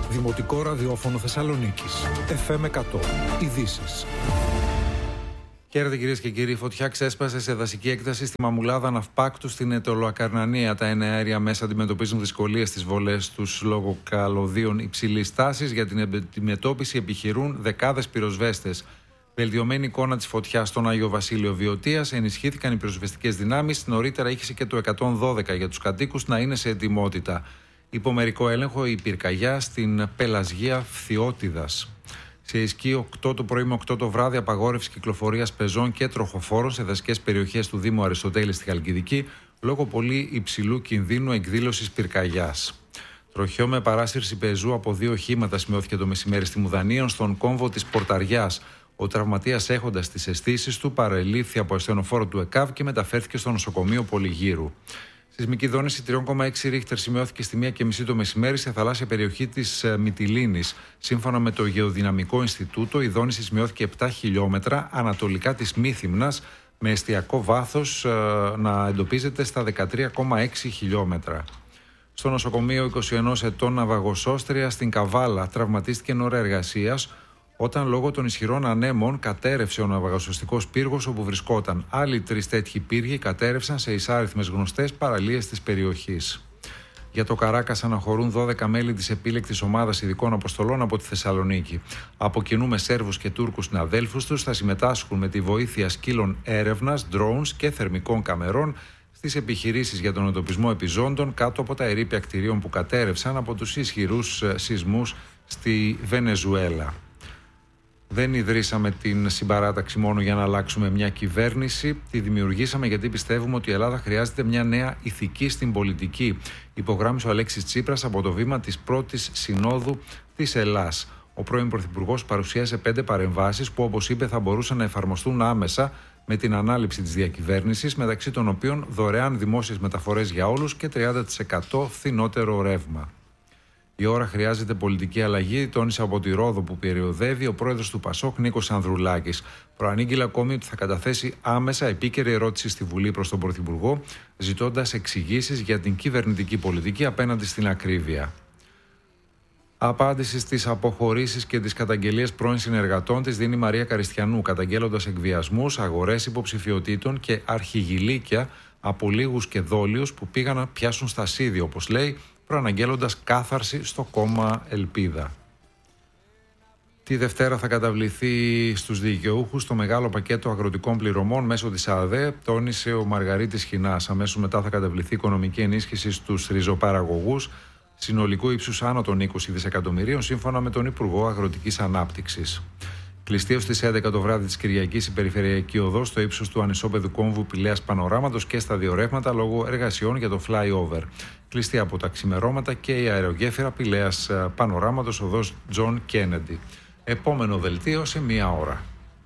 Δημοτικό ραδιόφωνο Θεσσαλονίκης. FM 100. Ειδήσεις. Χαίρετε κυρίες και κύριοι. Φωτιά ξέσπασε σε δασική έκταση στη Μαμουλάδα Ναυπάκτου στην Αιτωλοακαρνανία. Τα εναέρια μέσα αντιμετωπίζουν δυσκολίες στις βολές τους λόγω καλωδίων υψηλής τάσης. Για την αντιμετώπιση επιχειρούν δεκάδες πυροσβέστες. Βελτιωμένη εικόνα της φωτιάς στον Άγιο Βασίλειο Βιωτίας. Ενισχύθηκαν οι πυροσβεστικές δυνάμεις. Νωρίτερα είχε και το 112 για τους κατοίκους να είναι σε ετοιμότητα. Υπό μερικό έλεγχο η πυρκαγιά στην Πελασγία Φθιώτιδας. Σε Ισκή 8 το πρωί με 8 το βράδυ απαγόρευση κυκλοφορίας πεζών και τροχοφόρων σε δασικές περιοχές του Δήμου Αριστοτέλη στη Χαλκιδική λόγω πολύ υψηλού κινδύνου εκδήλωσης πυρκαγιάς. Τροχιό με παράσυρση πεζού από 2 οχήματα σημειώθηκε το μεσημέρι στη Μουδανίων στον κόμβο της Πορταριάς. Ο τραυματίας, έχοντας τις αισθήσεις του, παρελήφθη από ασθενοφόρο του ΕΚΑΒ και μεταφέρθηκε στο νοσοκομείο Πολυγύρου. Σεισμική δόνηση 3,6 ρίχτερ σημειώθηκε στη 1:30 το μεσημέρι σε θαλάσσια περιοχή της Μυτιλήνης. Σύμφωνα με το Γεωδυναμικό Ινστιτούτο, η δόνηση σημειώθηκε 7 χιλιόμετρα ανατολικά της Μύθυμνας, με εστιακό βάθος να εντοπίζεται στα 13,6 χιλιόμετρα. Στο νοσοκομείο 21 ετών ναυαγοσώστρια στην Καβάλα τραυματίστηκε εν ώρα εργασίας, όταν λόγω των ισχυρών ανέμων κατέρευσε ο ναυαγοσωστικός πύργος όπου βρισκόταν. Άλλοι 3 τέτοιοι πύργοι κατέρευσαν σε εισάριθμες γνωστές παραλίες της περιοχής. Για το Καράκας αναχωρούν 12 μέλη της επίλεκτης ομάδας ειδικών αποστολών από τη Θεσσαλονίκη. Από κοινού με Σέρβους και Τούρκους συναδέλφους τους θα συμμετάσχουν με τη βοήθεια σκύλων έρευνας, drones και θερμικών καμερών στις επιχειρήσεις για τον εντοπισμό επιζώντων κάτω από τα ερείπια κτηρίων που κατέρευσαν από τους ισχυρούς σεισμούς στη Βενεζουέλα. Δεν ιδρύσαμε την συμπαράταξη μόνο για να αλλάξουμε μια κυβέρνηση. Τη δημιουργήσαμε γιατί πιστεύουμε ότι η Ελλάδα χρειάζεται μια νέα ηθική στην πολιτική. Υπογράμμισε ο Αλέξης Τσίπρας από το βήμα της πρώτης συνόδου της Ελλάς. Ο πρώην Πρωθυπουργός παρουσίασε 5 παρεμβάσεις που, όπως είπε, θα μπορούσαν να εφαρμοστούν άμεσα με την ανάληψη της διακυβέρνησης, μεταξύ των οποίων δωρεάν δημόσιες μεταφορές για όλους και 30% φθηνότερο ρεύμα. Η ώρα χρειάζεται πολιτική αλλαγή, τόνισε από τη Ρόδο που περιοδεύει ο πρόεδρος του ΠΑΣΟΚ Νίκος Ανδρουλάκης. Προανήγγειλε ακόμη ότι θα καταθέσει άμεσα επίκαιρη ερώτηση στη Βουλή προς τον Πρωθυπουργό, ζητώντας εξηγήσεις για την κυβερνητική πολιτική απέναντι στην ακρίβεια. Απάντηση στις αποχωρήσεις και τις καταγγελίες πρώην συνεργατών της δίνει η Μαρία Καριστιανού, καταγγέλλοντας εκβιασμούς, αγορές υποψηφιωτήτων και αρχιγυλίκια από λίγους και δόλιους που πήγαν να πιάσουν στασίδι, όπως λέει, προαναγγέλλοντας κάθαρση στο κόμμα Ελπίδα. Τη Δευτέρα θα καταβληθεί στους δικαιούχους το μεγάλο πακέτο αγροτικών πληρωμών μέσω της ΑΔΕ, τόνισε ο Μαργαρίτης Χινάς. Αμέσως μετά θα καταβληθεί οικονομική ενίσχυση στους ριζοπαραγωγούς συνολικού ύψους άνω των 20 δισεκατομμυρίων, σύμφωνα με τον Υπουργό Αγροτικής Ανάπτυξης. Κλειστή ως τις 11 το βράδυ της Κυριακής η περιφερειακή οδός στο ύψος του ανισόπεδου κόμβου Πηλαίας Πανοράματος και στα δύο ρεύματα λόγω εργασιών για το flyover. Κλειστή από τα ξημερώματα και η αερογέφυρα Πηλαίας Πανοράματος οδός Τζον Κέννεντι. Επόμενο δελτίο σε 1 ώρα.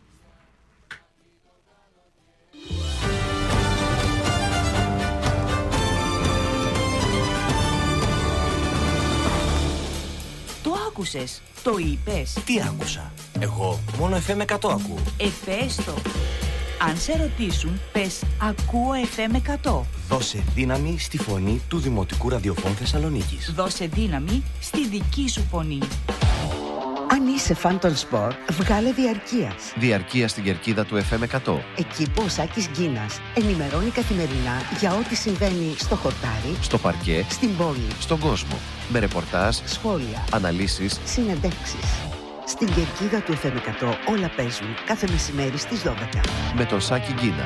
Άκουσες, το είπες. Τι άκουσα? Εγώ μόνο FM 100 ακούω. Πες το. Αν σε ρωτήσουν, πες ακούω FM 100. Δώσε δύναμη στη φωνή του Δημοτικού Ραδιοφώνου Θεσσαλονίκης. Δώσε δύναμη στη δική σου φωνή. Αν είσαι φαν των σπορ, βγάλε διαρκείας. Διαρκεία στην κερκίδα του FM 100. Εκεί που ο Σάκης Γκίνας ενημερώνει καθημερινά για ό,τι συμβαίνει στο χορτάρι, Στο παρκέ, στην πόλη, στον κόσμο. Με ρεπορτάζ, σχόλια, αναλύσεις, συνεντεύξεις. Στην κερκίδα του FM 100 όλα παίζουν κάθε μεσημέρι στις 12. με τον Σάκη Γκίνα.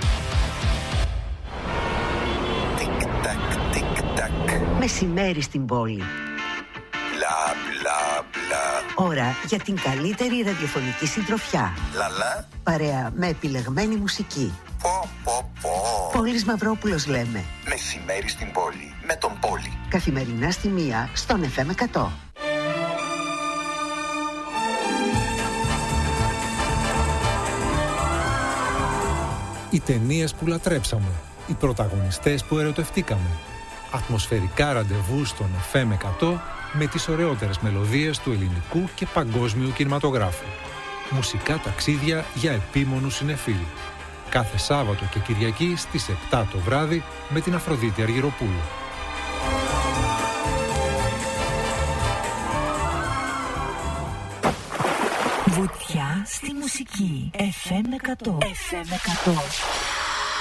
Τικ-τακ, τικ-τακ. Μεσημέρι στην πόλη. Μπλα, μπλα, μπλα. Ώρα για την καλύτερη ραδιοφωνική συντροφιά. Λαλά. Παρέα με επιλεγμένη μουσική. Πω, πω, πω. Πόλης Μαυρόπουλος λέμε. Μεσημέρι στην πόλη. Με τον Πόλη. Καθημερινά στη 1 στον FM 100. Οι ταινίες που λατρέψαμε. Οι πρωταγωνιστές που ερωτευτήκαμε. Ατμοσφαιρικά ραντεβού στον FM 100 με τις ωραιότερες μελωδίες του ελληνικού και παγκόσμιου κινηματογράφου. Μουσικά ταξίδια για επίμονους συνεφίλ. Κάθε Σάββατο και Κυριακή στις 7 το βράδυ με την Αφροδίτη Αργυροπούλου. Βουτιά στη μουσική. FM 100. FM 100.